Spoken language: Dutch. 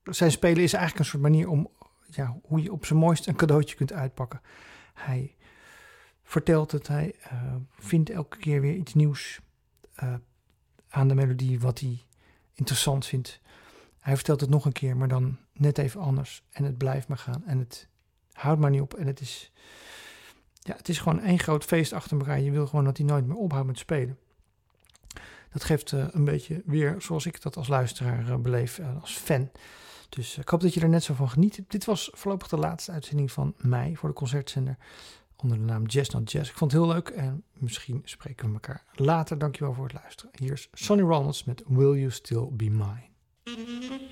zijn spelen is eigenlijk een soort manier om hoe je op zijn mooist een cadeautje kunt uitpakken. Hij vertelt het, hij vindt elke keer weer iets nieuws aan de melodie wat hij interessant vindt. Hij vertelt het nog een keer, maar dan net even anders. En het blijft maar gaan en het houdt maar niet op. En het is gewoon één groot feest achter elkaar. Je wil gewoon dat hij nooit meer ophoudt met spelen. Dat geeft een beetje weer zoals ik dat als luisteraar beleef, als fan. Dus ik hoop dat je er net zo van geniet. Dit was voorlopig de laatste uitzending van mij voor de concertzender onder de naam Jazz Not Jazz. Ik vond het heel leuk en misschien spreken we elkaar later. Dankjewel voor het luisteren. Hier is Sonny Rollins met Will You Still Be Mine.